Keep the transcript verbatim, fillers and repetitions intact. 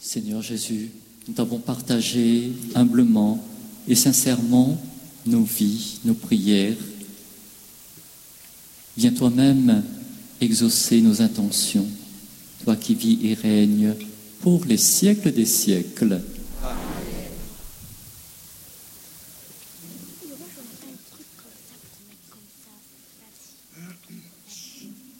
Seigneur Jésus, nous t'avons partagé humblement et sincèrement nos vies, nos prières. Viens toi-même exaucer nos intentions, toi qui vis et règnes pour les siècles des siècles.